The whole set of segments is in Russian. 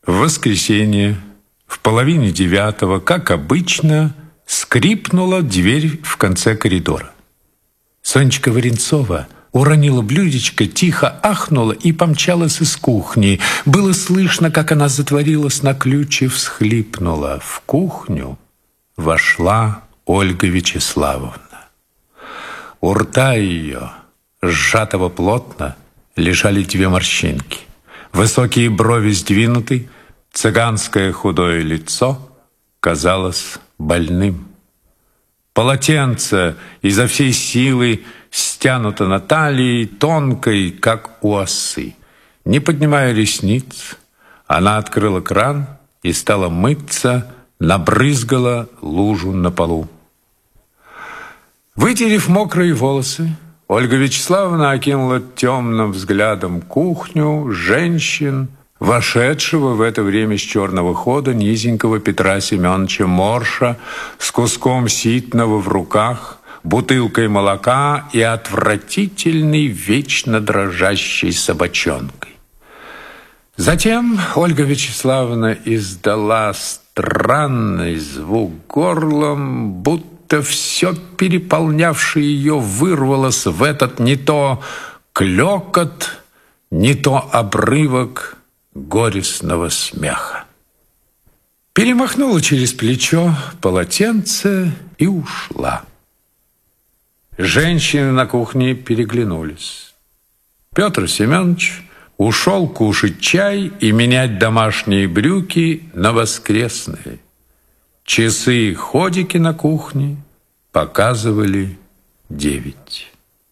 В воскресенье, в 8:30, как обычно, скрипнула дверь в конце коридора. Сонечка Варенцова уронила блюдечко, тихо ахнула и помчалась из кухни. Было слышно, как она затворилась на ключ и всхлипнула. В кухню вошла Ольга Вячеславовна. У рта ее, сжатого плотно, лежали 2 морщинки. Высокие брови сдвинуты, цыганское худое лицо казалось больным. Полотенце изо всей силы стянуто на талии, тонкой, как у осы. Не поднимая ресниц, она открыла кран и стала мыться, набрызгала лужу на полу. Вытерев мокрые волосы, Ольга Вячеславовна окинула темным взглядом кухню, женщин, вошедшего в это время с черного хода низенького Петра Семеновича Морша с куском ситного в руках, бутылкой молока и отвратительной, вечно дрожащей собачонкой. Затем Ольга Вячеславовна издала странный звук горлом, будто все переполнявшее ее вырвалось в этот не то клёкот, не то обрывок горестного смеха. Перемахнула через плечо полотенце и ушла. Женщины на кухне переглянулись. Петр Семенович ушел кушать чай и менять домашние брюки на воскресные. Часы и ходики на кухне показывали 9.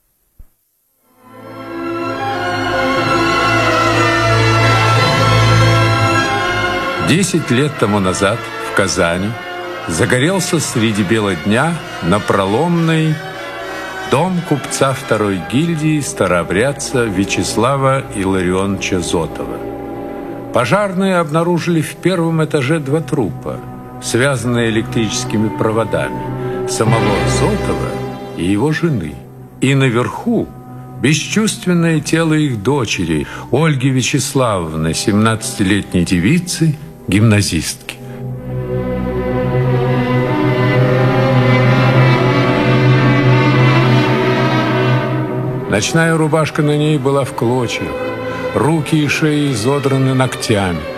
Десять лет тому назад в Казани загорелся среди бела дня на Проломной дом купца второй гильдии старообрядца Вячеслава Илларионовича Зотова. Пожарные обнаружили в первом этаже 2 трупа, связанные электрическими проводами, самого Зотова и его жены. И наверху бесчувственное тело их дочери, Ольги Вячеславовны, 17-летней девицы, гимназистки. Ночная рубашка на ней была в клочьях, руки и шеи изодраны ногтями.